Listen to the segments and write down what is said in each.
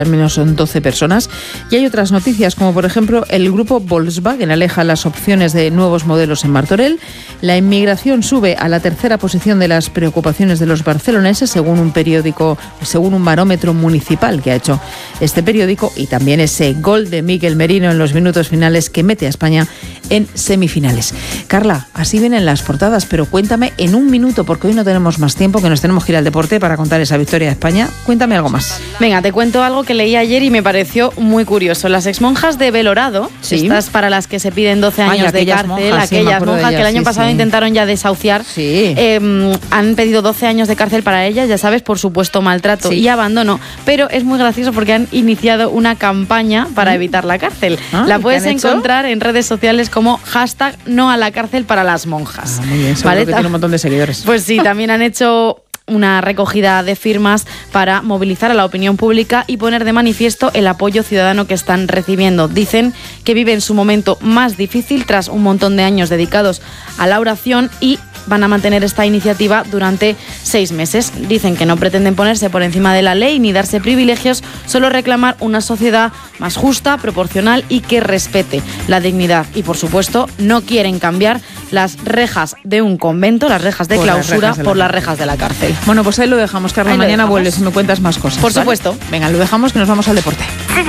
Al menos son 12 personas. Y hay otras noticias, como por ejemplo el grupo Volkswagen aleja las opciones de nuevos modelos en Martorell. La inmigración sube a la tercera posición de las preocupaciones de los barceloneses, según un barómetro municipal que ha hecho este periódico, y también ese gol de Mikel Merino en los minutos finales que mete a España en semifinales. Carla, así vienen las portadas, pero cuéntame en un minuto, porque hoy no tenemos más tiempo, que nos tenemos que ir al deporte para contar esa victoria de España. Cuéntame algo más. Venga, te cuento algo que leí ayer y me pareció muy curioso. Las exmonjas de Belorado, ¿sí? Estas para las que se piden 12 años de cárcel, aquellas monjas que el año pasado intentaron ya desahuciar, han pedido 12 años de cárcel para ellas, ya sabes, por supuesto maltrato y abandono, pero es muy gracioso porque han iniciado una campaña para evitar la cárcel. La puedes encontrar en redes sociales como hashtag no a la cárcel para las monjas. Muy bien, seguro que tiene un montón de seguidores. Pues sí, también han hecho una recogida de firmas para movilizar a la opinión pública y poner de manifiesto el apoyo ciudadano que están recibiendo. Dicen que viven su momento más difícil tras un montón de años dedicados a la oración y van a mantener esta iniciativa durante 6 meses. Dicen que no pretenden ponerse por encima de la ley ni darse privilegios, solo reclamar una sociedad más justa, proporcional y que respete la dignidad. Y, por supuesto, no quieren cambiar las rejas de un convento, las rejas de clausura, por las rejas de la cárcel. Bueno, pues ahí lo dejamos, Carla. Mañana vuelves y me cuentas más cosas. Por supuesto. Venga, lo dejamos, que nos vamos al deporte.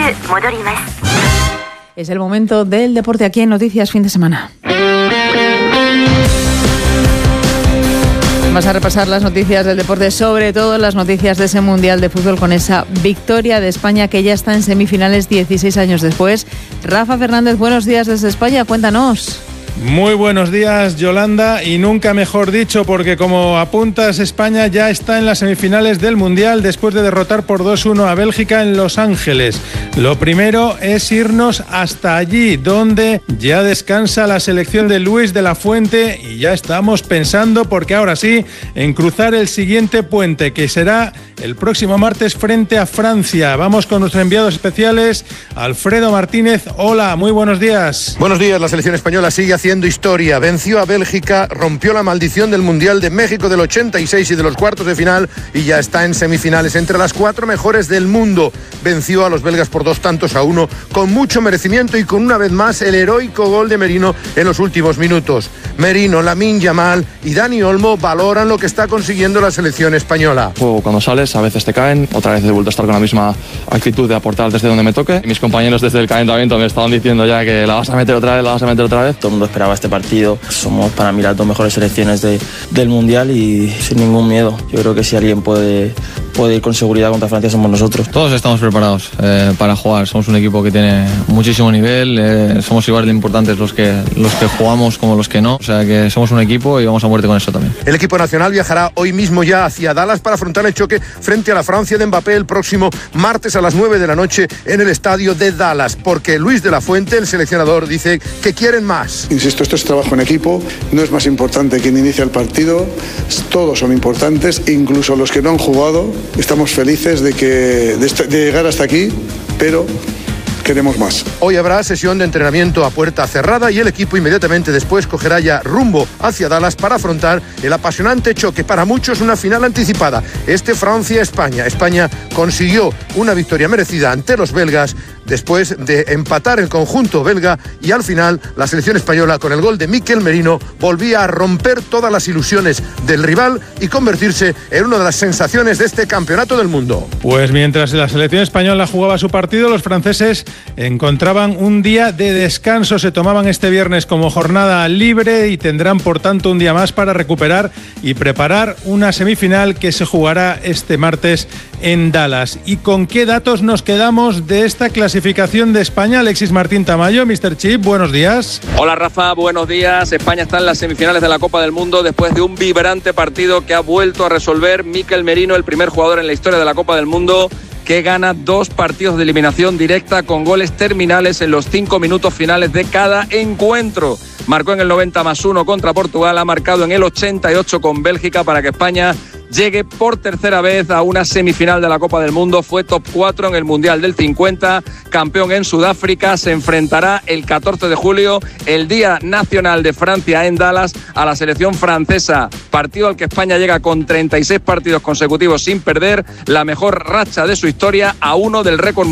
Es el momento del deporte aquí en Noticias Fin de Semana. Vamos a repasar las noticias del deporte, sobre todo las noticias de ese Mundial de Fútbol con esa victoria de España que ya está en semifinales 16 años después. Rafa Fernández, buenos días desde España, cuéntanos. Muy buenos días, Yolanda, y nunca mejor dicho, porque como apuntas, España ya está en las semifinales del Mundial después de derrotar por 2-1 a Bélgica en Los Ángeles. Lo primero es irnos hasta allí, donde ya descansa la selección de Luis de la Fuente, y ya estamos pensando, porque ahora sí, en cruzar el siguiente puente, que será el próximo martes frente a Francia. Vamos con nuestros enviados especiales, Alfredo Martínez. Hola, muy buenos días. Buenos días, la selección española sigue haciendo historia, venció a Bélgica, rompió la maldición del Mundial de México del 86 y de los cuartos de final y ya está en semifinales entre las 4 mejores del mundo. Venció a los belgas por 2-1 con mucho merecimiento y con una vez más el heroico gol de Merino en los últimos minutos. Merino, Lamine Yamal y Dani Olmo valoran lo que está consiguiendo la selección española. Cuando sales a veces te caen, otra vez he vuelto a estar con la misma actitud de aportar desde donde me toque. Mis compañeros desde el calentamiento me estaban diciendo ya que la vas a meter otra vez. Todo el mundo esperaba este partido. Somos para mí las 2 mejores selecciones del Mundial y sin ningún miedo. Yo creo que si alguien puede ir con seguridad contra Francia somos nosotros. Todos estamos preparados para jugar. Somos un equipo que tiene muchísimo nivel. Somos igual de importantes los que jugamos como los que no. O sea que somos un equipo y vamos a muerte con eso también. El equipo nacional viajará hoy mismo ya hacia Dallas para afrontar el choque frente a la Francia de Mbappé el próximo martes a las 9 de la noche en el estadio de Dallas, porque Luis de la Fuente, el seleccionador, dice que quieren más. Insisto, esto es trabajo en equipo, no es más importante quien inicia el partido, todos son importantes, incluso los que no han jugado. Estamos felices de llegar hasta aquí, pero queremos más. Hoy habrá sesión de entrenamiento a puerta cerrada y el equipo inmediatamente después cogerá ya rumbo hacia Dallas para afrontar el apasionante choque, para muchos una final anticipada. Francia-España. España consiguió una victoria merecida ante los belgas después de empatar el conjunto belga y al final la selección española con el gol de Mikel Merino volvía a romper todas las ilusiones del rival y convertirse en una de las sensaciones de este campeonato del mundo. Pues mientras la selección española jugaba su partido, los franceses encontraban un día de descanso, se tomaban este viernes como jornada libre y tendrán por tanto un día más para recuperar y preparar una semifinal que se jugará este martes en Dallas. ¿Y con qué datos nos quedamos de esta clasificación de España? Alexis Martín Tamayo, Mr. Chip, buenos días. Hola Rafa, buenos días. España está en las semifinales de la Copa del Mundo después de un vibrante partido que ha vuelto a resolver Mikel Merino, el primer jugador en la historia de la Copa del Mundo que gana 2 partidos de eliminación directa con goles terminales en los 5 minutos finales de cada encuentro. Marcó en el 90+1 contra Portugal, ha marcado en el 88 con Bélgica para que España llegue por tercera vez a una semifinal de la Copa del Mundo. Fue top 4 en el Mundial del 50, campeón en Sudáfrica. Se enfrentará el 14 de julio, el Día Nacional de Francia en Dallas, a la selección francesa, partido al que España llega con 36 partidos consecutivos sin perder, la mejor racha de su historia, a uno del récord